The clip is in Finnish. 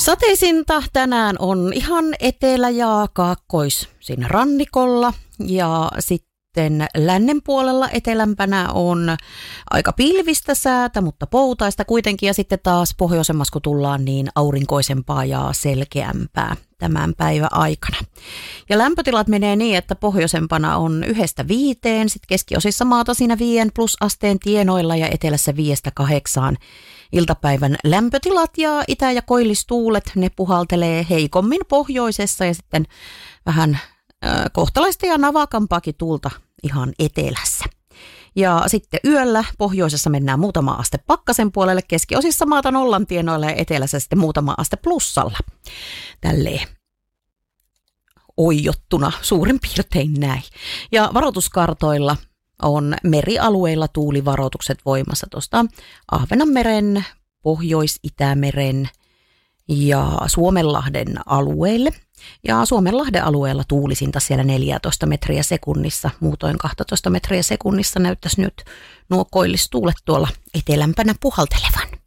Sateisinta tänään on ihan etelä- ja kaakkois siinä rannikolla ja sitten lännen puolella etelämpänä on aika pilvistä säätä, mutta poutaista kuitenkin ja sitten taas pohjoisemmassa kun tullaan niin aurinkoisempaa ja selkeämpää tämän päivän aikana. Ja lämpötilat menee niin, että pohjoisempana on 1-5, sitten keskiosissa maata siinä 5+ asteen tienoilla ja etelässä 5-8 iltapäivän lämpötilat ja itä- ja koillistuulet, ne puhaltelee heikommin pohjoisessa ja sitten vähän kohtalaista ja navakampaakin tuulta ihan etelässä. Ja sitten yöllä pohjoisessa mennään muutama aste pakkasen puolelle, keskiosissa maata 0 tienoilla ja etelässä sitten muutama aste plussalla. Tälleen oijottuna suurin piirtein näin. Ja varoituskartoilla on merialueilla tuulivaroitukset voimassa tuosta Ahvenanmeren, Pohjois-Itämeren ja Suomenlahden alueelle. Ja Suomenlahden alueella tuulisinta siellä 14 metriä sekunnissa, muutoin 12 metriä sekunnissa näyttäisi nyt nuo koillistuulet tuolla etelämpänä puhaltelevan.